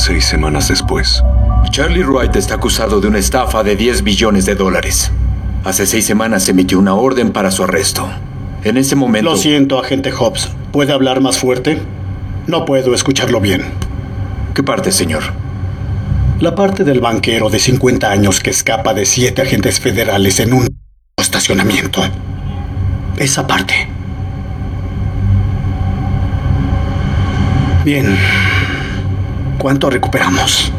6 semanas después. Charlie Wright está acusado de una estafa de $10 billones. Hace 6 semanas se emitió una orden para su arresto. En ese momento... Lo siento, agente Hobbs. ¿Puede hablar más fuerte? No puedo escucharlo bien. ¿Qué parte, señor? La parte del banquero de 50 años que escapa de 7 agentes federales en un estacionamiento. Esa parte. Bien. ¿Cuánto recuperamos?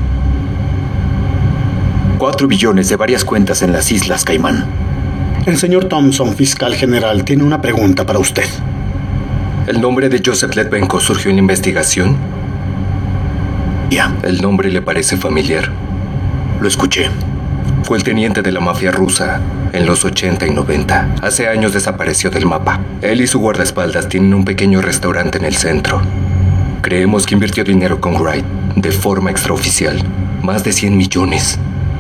4 billones de varias cuentas en las Islas Caimán. El señor Thompson, fiscal general, tiene una pregunta para usted. ¿El nombre de Joseph Letbenko surgió en investigación? Ya. ¿El nombre le parece familiar? Lo escuché. Fue el teniente de la mafia rusa en los 80 y 90. Hace años desapareció del mapa. Él y su guardaespaldas tienen un pequeño restaurante en el centro. Creemos que invirtió dinero con Wright de forma extraoficial. Más de 100 millones.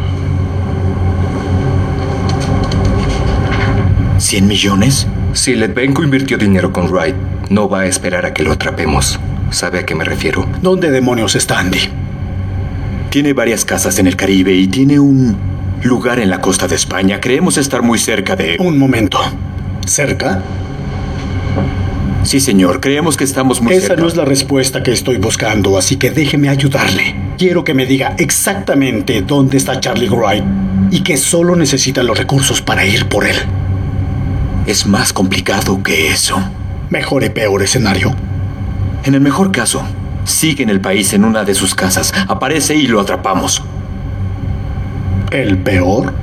¿100 millones? Si Letbenko invirtió dinero con Wright, no va a esperar a que lo atrapemos. ¿Sabe a qué me refiero? ¿Dónde demonios está Andy? Tiene varias casas en el Caribe y tiene un lugar en la costa de España. Creemos estar muy cerca de... Un momento. ¿Cerca? Sí, señor. Creemos que estamos muy cerca. Esa no es la respuesta que estoy buscando, así que déjeme ayudarle. Quiero que me diga exactamente dónde está Charlie Wright y que solo necesita los recursos para ir por él. Es más complicado que eso. Mejor y peor escenario. En el mejor caso, sigue en el país en una de sus casas, aparece y lo atrapamos. ¿El peor?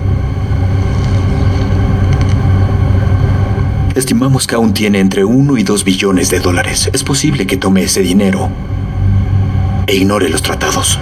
Estimamos que aún tiene entre 1 y 2 billones de dólares. Es posible que tome ese dinero e ignore los tratados.